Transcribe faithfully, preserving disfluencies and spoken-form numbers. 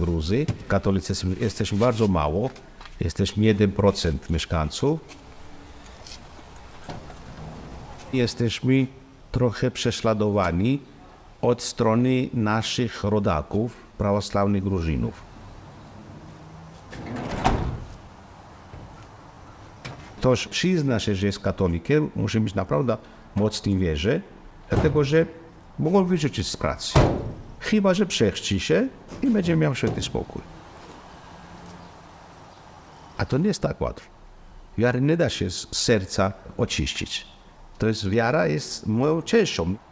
Gruzji. Katolicyzm jesteśmy bardzo mało. Jesteśmy jeden procent mieszkańców. Jesteśmy trochę prześladowani od strony naszych rodaków, prawosławnych Gruzinów. Ktoś przyzna się, że jest katolikiem, musi mieć naprawdę mocną wierze, dlatego że mogą wyrzucić z pracy. Chyba że przechrzci się i będzie miał święty spokój. A to nie jest tak łatwo. Wiary nie da się z serca oczyścić. To jest wiara jest moją częścią.